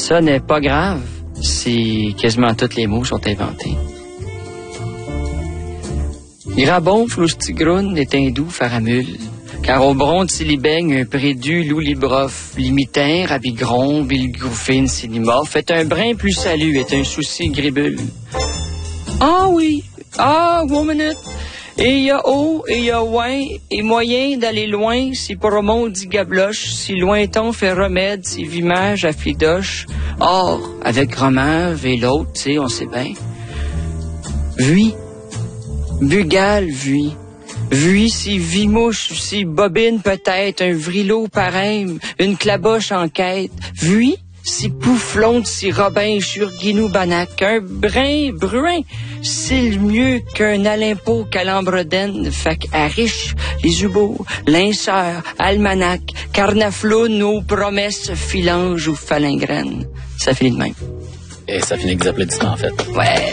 Ça n'est pas grave si quasiment tous les mots sont inventés. Grabon, floustigroun, est un doux faramule. Car au bronde s'il y baigne un prédu loulibrof, limitin, rabigron, bilgroufine, sinimorphe, est un brin plus salut, est un souci gribule. Ah oui, one minute. Et il y a haut, et il y a ouin, et moyen d'aller loin, si promont dit gabloche, si lointon fait remède, si vimage à fidoche. Or, avec Romave et l'autre, tu sais, on sait bien. Vui, bugal, vui. Vui, si vimouche, si bobine peut-être, un vrilo pareil, une claboche en quête. Vui, si pouflonde, si robin, surguinou banac, un brin bruin, c'est mieux qu'un alimpo calambredène, fac à riche, les ubeaux, linceurs, almanach, carnafloun, aux promesses, filange ou phalingrène. Ça finit de même. Et ça finit avec des applaudissements, en fait. Ouais.